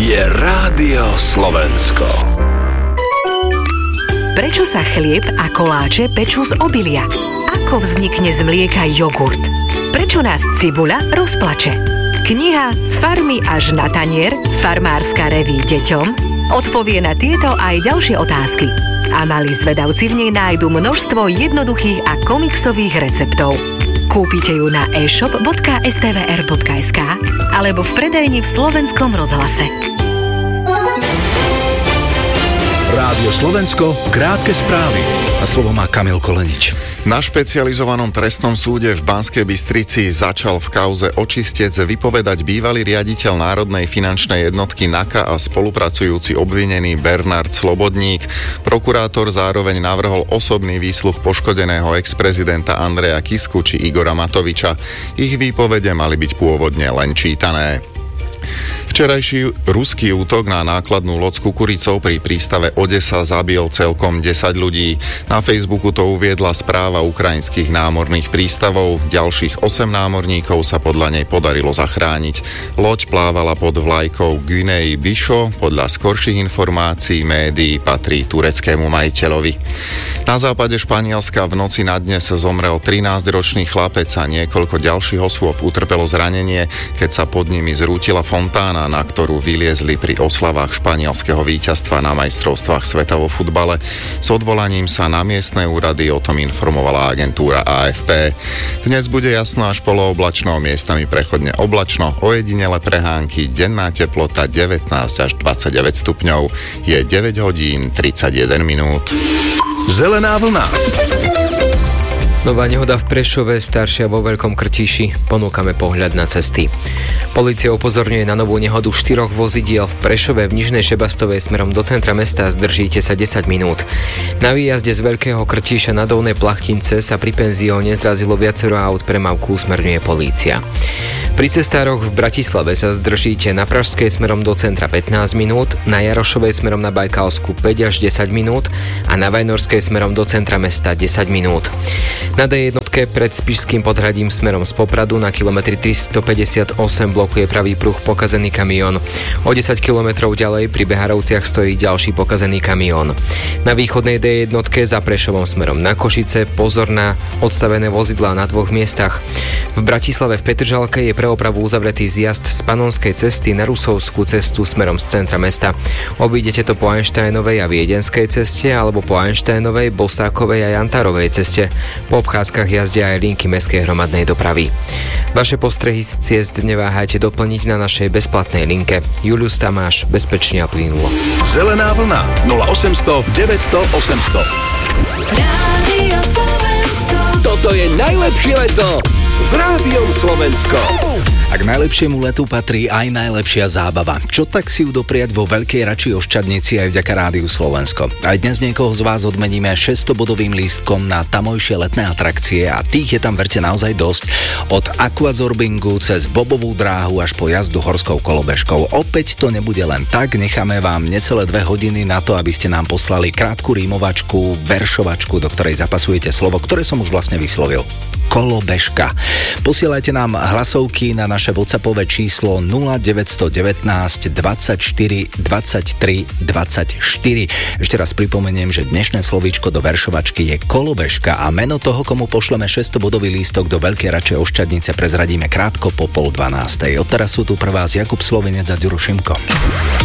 je Rádio Slovensko. Prečo sa chlieb a koláče pečú z obilia? Ako vznikne z mlieka jogurt? Prečo nás cibuľa rozplače? Kniha Z farmy až na tanier, farmárska reví deťom, odpovie na tieto aj ďalšie otázky. A malí zvedavci v nej nájdu množstvo jednoduchých a komiksových receptov. Kúpite ju na e-shop.stvr.sk alebo v predajni v Slovenskom rozhlase. Rádio Slovensko, krátke správy. A slovo má Kamil Kolenič. Na špecializovanom trestnom súde v Banskej Bystrici začal v kauze Očistec vypovedať bývalý riaditeľ Národnej finančnej jednotky NAKA a spolupracujúci obvinený Bernard Slobodník. Prokurátor zároveň navrhol osobný výsluch poškodeného ex-prezidenta Andreja Kisku či Igora Matoviča. Ich výpovede mali byť pôvodne len čítané. Včerajší ruský útok na nákladnú loď s kukuricou pri prístave Odesa zabil celkom 10 ľudí. Na Facebooku to uviedla správa ukrajinských námorných prístavov. Ďalších 8 námorníkov sa podľa nej podarilo zachrániť. Loď plávala pod vlajkou Guinei Bisho. Podľa skorších informácií médií patrí tureckému majiteľovi. Na západe Španielska v noci na dnes zomrel 13-ročný chlapec a niekoľko ďalších osôb utrpelo zranenie, keď sa pod nimi zrútila fontána, na ktorú vyliezli pri oslavách španielskeho víťazstva na majstrovstvách sveta vo futbale. S odvolaním sa na miestne úrady o tom informovala agentúra AFP. Dnes bude jasno až polooblačno, miestami prechodne oblačno, ojedinele prehánky, denná teplota 19 až 29 stupňov. Je 9 hodín 31 minút. Zelená vlna. Nová nehoda v Prešove, staršia vo Veľkom Krtíši. Ponúkame pohľad na cesty. Polícia upozorňuje na novú nehodu 4 vozidiel v Prešove v Nižnej Šebastovej smerom do centra mesta. Zdržíte sa 10 minút. Na výjazde z Veľkého Krtíša na Dolnej Plachtince sa pri penzióne zrazilo viacero aut, premávku usmerňuje polícia. Pri cestároch v Bratislave sa zdržíte na Pražskej smerom do centra 15 minút, na Jarošovej smerom na Bajkalsku 5 až 10 minút a na Vajnorskej smerom do centra mesta 10 minút. Na D1 pred Spišským podhradím smerom z Popradu na kilometri 358 blokuje pravý pruh pokazený kamión. O 10 kilometrov ďalej pri Beharovciach stojí ďalší pokazený kamión. Na východnej D1 za Prešovom smerom na Košice pozor na odstavené vozidlá na 2 miestach. V Bratislave v Petržalke je pre opravu uzavretý zjazd z Panonskej cesty na Rusovskú cestu smerom z centra mesta. Obídete to po Einsteinovej a Viedenskej ceste alebo po Einsteinovej, Bosákovej a Jantárovej ceste. Po obchádzkach jazdia aj linky mestskej hromadnej dopravy. Vaše postrehy z ciest neváhajte doplniť na našej bezplatnej linke. Julius Tamáš, bezpečne a plynulo. Zelená vlna 0800 900 800. Rádio Slovensko. Toto je najlepšie leto s Rádiom Slovensko. A k najlepšiemu letu patrí aj najlepšia zábava. Čo tak si ju dopriať vo Veľkej Rači Oščadnici aj vďaka Rádiu Slovensko. Aj dnes niekoho z vás odmeníme 600-bodovým lístkom na tamojšie letné atrakcie a tých je tam, verte, naozaj dosť. Od aquazorbingu cez bobovú dráhu až po jazdu horskou kolobežkou. Opäť to nebude len tak, necháme vám necelé 2 hodiny na to, aby ste nám poslali krátku rímovačku, veršovačku, do ktorej zapasujete slovo, ktoré som už vlastne vyslovil. Kolobežka. Posielajte nám hlasovky na naše WhatsAppové číslo 0919 24 23 24. Ešte raz pripomeniem, že dnešné slovíčko do veršovačky je kolobežka a meno toho, komu pošleme 600-bodový lístok do Veľkej Račej Oščadnice, prezradíme krátko po 11:30. Odteraz sú tu pre vás Jakub Slovinec a Ďuro Šimko.